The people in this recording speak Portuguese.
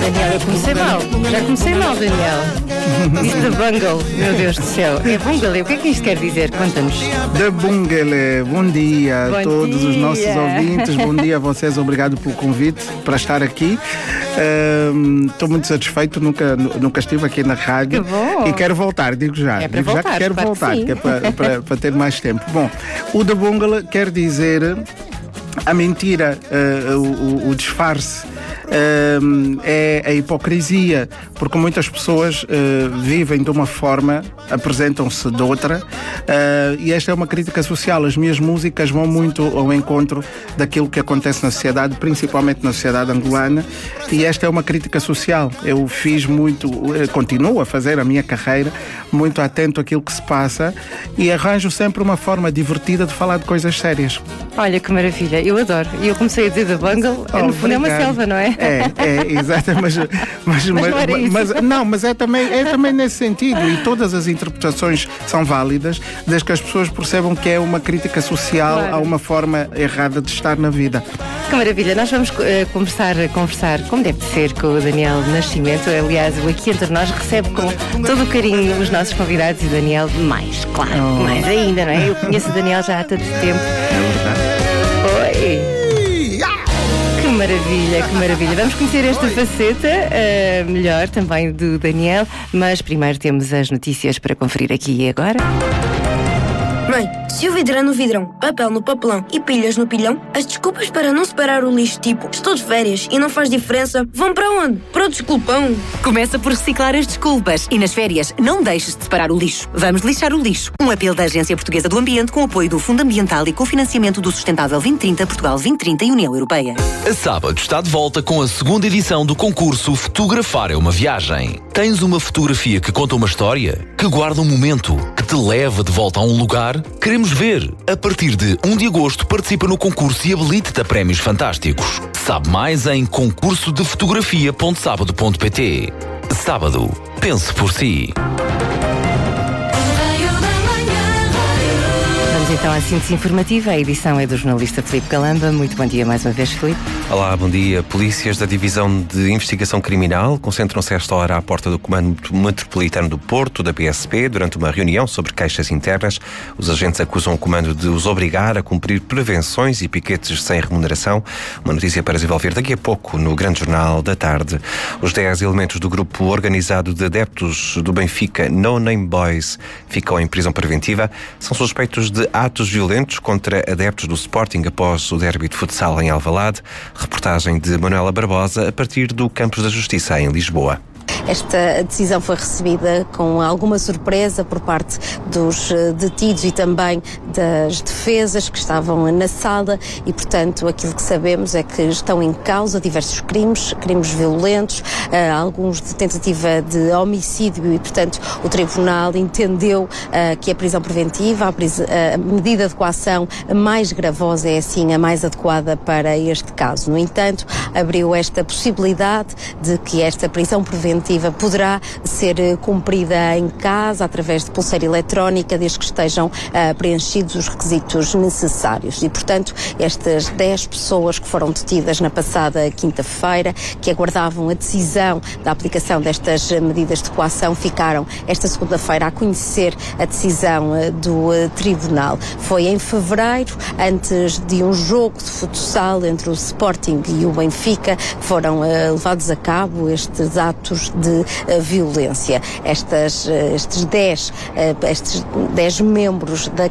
Daniel, eu comecei mal. Já comecei mal, Daniel. Disse The Bungle, meu Deus do céu. É Bungle, o que é que isto quer dizer? Conta-nos. The Bungle, bom dia a todos os nossos ouvintes. Bom dia a vocês, obrigado pelo convite para estar aqui. Estou muito satisfeito, nunca estive aqui na rádio. Que bom. E quero voltar, digo já. É para voltar, já que quero claro voltar, que é para ter mais tempo. Bom, o The Bungle quer dizer a mentira, o disfarce. É a hipocrisia, porque muitas pessoas vivem de uma forma, apresentam-se de outra, e esta é uma crítica social. As minhas músicas vão muito ao encontro daquilo que acontece na sociedade, principalmente na sociedade angolana, e esta é uma crítica social. Eu fiz muito, continuo a fazer a minha carreira muito atento àquilo que se passa e arranjo sempre uma forma divertida de falar de coisas sérias. Olha que maravilha, eu adoro. E eu comecei a dizer The Bungle, no fundo é uma selva, não é? Exato, mas é também nesse sentido, e todas as interpretações são válidas, desde que as pessoas percebam que é uma crítica social, claro, a uma forma errada de estar na vida. Que maravilha, nós vamos conversar como deve ser com o Daniel Nascimento. Aliás, o Aqui Entre Nós recebe com todo o carinho os nossos convidados, e o Daniel mais, claro, mais ainda, não é? Eu conheço o Daniel já há tanto tempo. É verdade. Oi! Que maravilha, que maravilha. Vamos conhecer esta faceta melhor também do Daniel, mas primeiro temos as notícias para conferir aqui e agora. Mãe, se o vidro é no vidrão, papel no papelão e pilhas no pilhão, as desculpas para não separar o lixo, tipo estou de férias e não faz diferença, vão para onde? Para o desculpão. Começa por reciclar as desculpas e nas férias não deixes de separar o lixo. Vamos lixar o lixo. Um apelo da Agência Portuguesa do Ambiente com apoio do Fundo Ambiental e cofinanciamento do Sustentável 2030, Portugal 2030 e União Europeia. A sábado está de volta com a segunda edição do concurso Fotografar é uma Viagem. Tens uma fotografia que conta uma história? Que guarda um momento? Que te leva de volta a um lugar? Queremos ver. A partir de 1 de agosto participa no concurso e habilita-te a prémios fantásticos. Sabe mais em concursodefotografia.sábado.pt. Sábado, pense por si. Então, a síntese informativa, a edição é do jornalista Filipe Calamba. Muito bom dia mais uma vez, Filipe. Olá, bom dia. Polícias da Divisão de Investigação Criminal concentram-se esta hora à porta do Comando Metropolitano do Porto, da PSP, durante uma reunião sobre queixas internas. Os agentes acusam o Comando de os obrigar a cumprir prevenções e piquetes sem remuneração. Uma notícia para desenvolver daqui a pouco no Grande Jornal da Tarde. Os 10 elementos do grupo organizado de adeptos do Benfica, No Name Boys, ficam em prisão preventiva. São suspeitos de atos violentos contra adeptos do Sporting após o derby de futsal em Alvalade. Reportagem de Manuela Barbosa a partir do Campos da Justiça em Lisboa. Esta decisão foi recebida com alguma surpresa por parte dos detidos e também das defesas que estavam na sala e, portanto, aquilo que sabemos é que estão em causa diversos crimes violentos, alguns de tentativa de homicídio e, portanto, o Tribunal entendeu que a prisão preventiva, a medida de coação mais gravosa é, assim, a mais adequada para este caso. No entanto, abriu esta possibilidade de que esta prisão preventiva poderá ser cumprida em casa através de pulseira eletrónica, desde que estejam preenchidos os requisitos necessários. E, portanto, estas 10 pessoas que foram detidas na passada quinta-feira, que aguardavam a decisão da aplicação destas medidas de coação, ficaram esta segunda-feira a conhecer a decisão do Tribunal. Foi em fevereiro, antes de um jogo de futsal entre o Sporting e o Benfica, que foram levados a cabo estes atos de violência. Estes 10 membros da